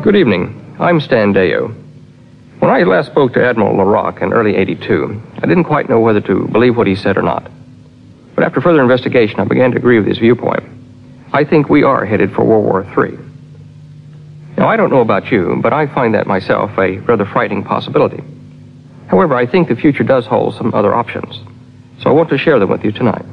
Good evening. I'm Stan Deyo. When I last spoke to Admiral LaRocque in early '82, I didn't quite know whether to believe what he said or not. But after further investigation, I began to agree with his viewpoint. I think we are headed for World War III. Now, I don't know about you, but I find that myself a rather frightening possibility. However, I think the future does hold some other options, so I want to share them with you tonight.